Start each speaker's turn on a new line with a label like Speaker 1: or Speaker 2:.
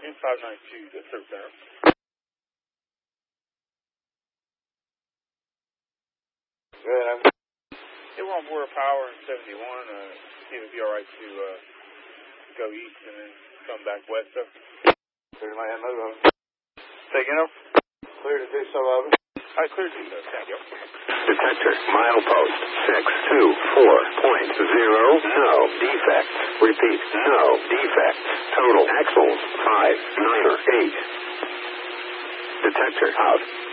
Speaker 1: 592, the service center.
Speaker 2: Good.
Speaker 1: Yeah, we're on board Power in 71. See if it'd be alright to go east and then come back west of.
Speaker 2: Clear to land, move over.
Speaker 1: Say again, over.
Speaker 2: Clear to do so, over.
Speaker 1: Alright, clear to do so. Thank you.
Speaker 3: Detector, milepost 624.0, no defects. Repeat, no defects. Total axles 598. Detector out.